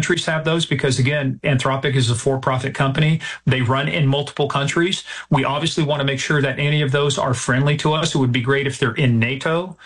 countries have those because, again, Anthropic is a for-profit company. They run in multiple countries. We obviously want to make sure that any of those are friendly to us. It would be great if they're in NATO.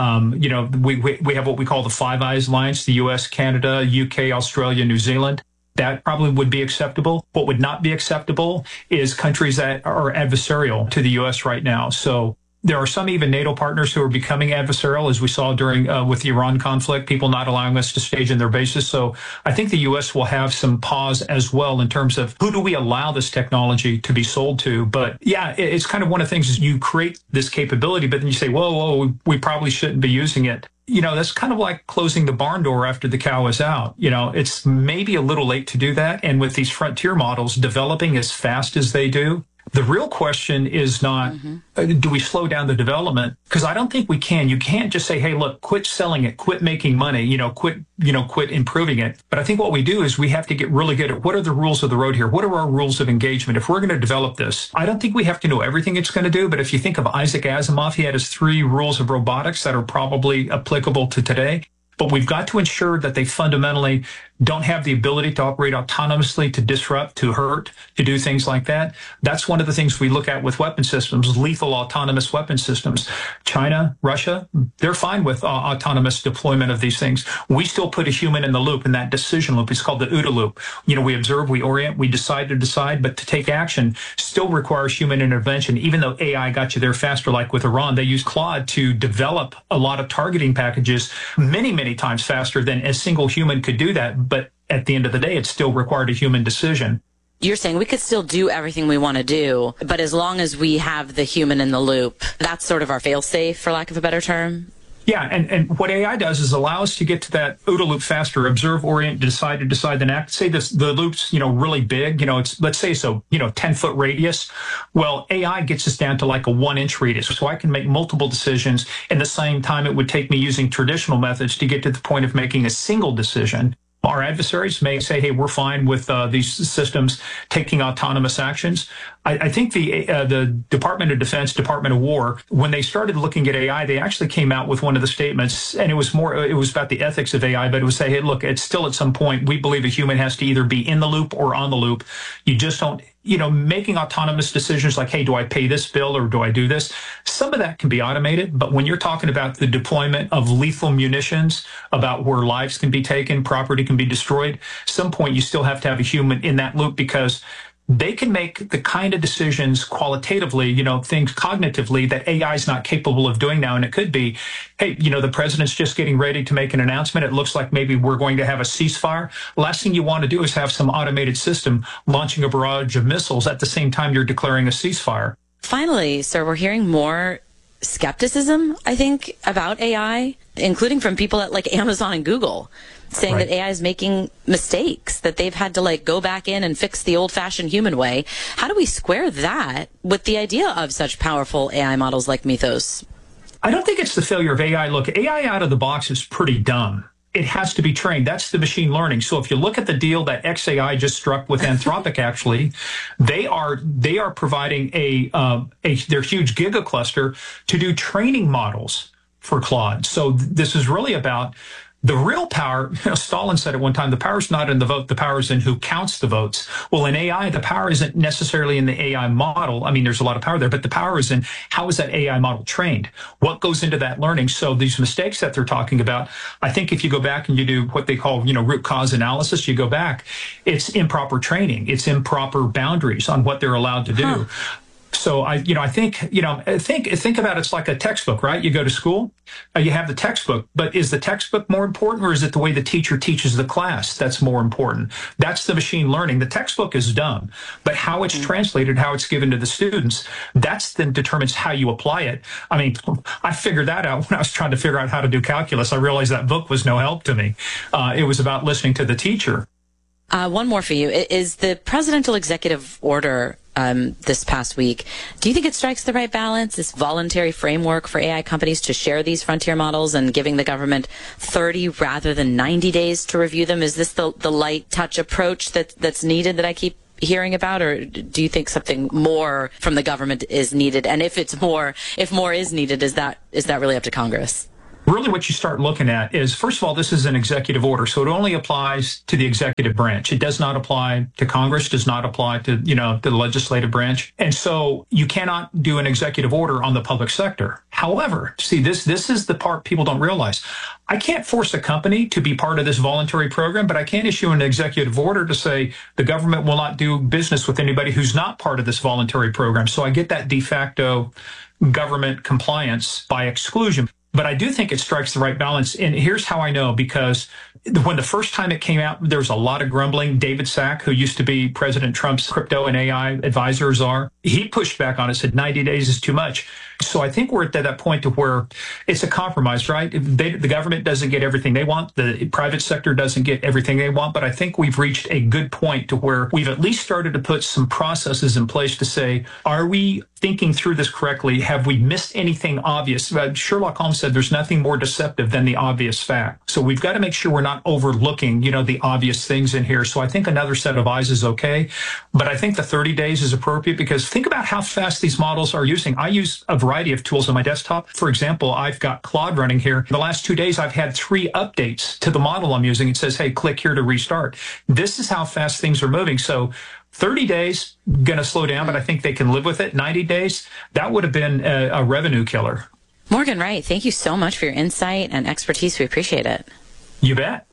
We have what we call the Five Eyes Alliance, the US, Canada, UK, Australia, New Zealand. That probably would be acceptable. What would not be acceptable is countries that are adversarial to the US right now. So there are some even NATO partners who are becoming adversarial, as we saw during with the Iran conflict, people not allowing us to stage in their bases. So I think the U.S. will have some pause as well in terms of who do we allow this technology to be sold to. But yeah, it's kind of one of the things is you create this capability, but then you say, whoa, we probably shouldn't be using it. That's kind of like closing the barn door after the cow is out. It's maybe a little late to do that. And with these frontier models developing as fast as they do, the real question is not, do we slow down the development? Because I don't think we can. You can't just say, hey, look, quit selling it, quit making money, quit improving it. But I think what we do is we have to get really good at what are the rules of the road here? What are our rules of engagement? If we're going to develop this, I don't think we have to know everything it's going to do. But if you think of Isaac Asimov, he had his 3 rules of robotics that are probably applicable to today. But we've got to ensure that they fundamentally don't have the ability to operate autonomously, to disrupt, to hurt, to do things like that. That's one of the things we look at with weapon systems, lethal autonomous weapon systems. China, Russia, they're fine with autonomous deployment of these things. We still put a human in the loop, in that decision loop. It's called the OODA loop. We observe, we orient, we decide, but to take action still requires human intervention. Even though AI got you there faster, like with Iran, they use Claude to develop a lot of targeting packages many times faster than a single human could do that. But at the end of the day, it still required a human decision. You're saying we could still do everything we want to do, but as long as we have the human in the loop, that's sort of our fail-safe, for lack of a better term? Yeah, and what AI does is allow us to get to that OODA loop faster, observe, orient, decide, then act. Say the loop's, really big, it's, let's say so, 10-foot radius. Well, AI gets us down to like a 1-inch radius. So I can make multiple decisions in the same time it would take me using traditional methods to get to the point of making a single decision. Our adversaries may say, hey, we're fine with these systems taking autonomous actions. I think the Department of Defense, Department of War, when they started looking at AI, they actually came out with one of the statements, and it was about the ethics of AI, but it would say, hey, look, it's still at some point, we believe a human has to either be in the loop or on the loop. You just don't, making autonomous decisions like, hey, do I pay this bill or do I do this? Some of that can be automated, but when you're talking about the deployment of lethal munitions, about where lives can be taken, property can be destroyed, some point you still have to have a human in that loop because they can make the kind of decisions qualitatively, things cognitively that AI is not capable of doing now. And it could be, hey, the president's just getting ready to make an announcement. It looks like maybe we're going to have a ceasefire. Last thing you want to do is have some automated system launching a barrage of missiles at the same time you're declaring a ceasefire. Finally, sir, we're hearing more skepticism, I think, about AI, including from people at like Amazon and Google, saying that AI is making mistakes, that they've had to go back in and fix the old-fashioned human way. How do we square that with the idea of such powerful AI models like Mythos? I don't think it's the failure of AI. Look, AI out of the box is pretty dumb. It has to be trained. That's the machine learning. So if you look at the deal that XAI just struck with Anthropic, actually, they are providing their huge gigacluster to do training models for Claude. So this is really about the real power. Stalin said at one time, the power is not in the vote, the power is in who counts the votes. Well, in AI, the power isn't necessarily in the AI model. I mean, there's a lot of power there, but the power is in how is that AI model trained? What goes into that learning? So these mistakes that they're talking about, I think if you go back and you do what they call, root cause analysis, you go back, it's improper training. It's improper boundaries on what they're allowed to do. So I think about it's like a textbook, right? You go to school, you have the textbook, but is the textbook more important or is it the way the teacher teaches the class that's more important? That's the machine learning. The textbook is dumb, but how it's translated, how it's given to the students, that's then determines how you apply it. I mean, I figured that out when I was trying to figure out how to do calculus. I realized that book was no help to me. It was about listening to the teacher. One more for you. Is the presidential executive order this past week, do you think it strikes the right balance, this voluntary framework for AI companies to share these frontier models and giving the government 30 rather than 90 days to review them? Is this the light touch approach that's needed that I keep hearing about, or do you think something more from the government is needed? And if more is needed, is that really up to Congress? Really what you start looking at is, first of all, this is an executive order, so it only applies to the executive branch. It does not apply to Congress, does not apply to, the legislative branch. And so you cannot do an executive order on the public sector. However, see, this is the part people don't realize. I can't force a company to be part of this voluntary program, but I can issue an executive order to say the government will not do business with anybody who's not part of this voluntary program. So I get that de facto government compliance by exclusion. But I do think it strikes the right balance. And here's how I know, because when the first time it came out, there was a lot of grumbling. David Sack, who used to be President Trump's crypto and AI advisor, he pushed back on it, said 90 days is too much. So I think we're at that point to where it's a compromise, right? The government doesn't get everything they want. The private sector doesn't get everything they want. But I think we've reached a good point to where we've at least started to put some processes in place to say, are we thinking through this correctly? Have we missed anything obvious? Sherlock Holmes said there's nothing more deceptive than the obvious fact. So we've got to make sure we're not overlooking, the obvious things in here. So I think another set of eyes is okay. But I think the 30 days is appropriate, because think about how fast these models are using. I use a variety of tools on my desktop. For example, I've got Claude running here. The last 2 days, I've had 3 updates to the model I'm using. It says, hey, click here to restart. This is how fast things are moving. So 30 days, going to slow down, but I think they can live with it. 90 days, that would have been a revenue killer. Morgan Wright, thank you so much for your insight and expertise. We appreciate it. You bet.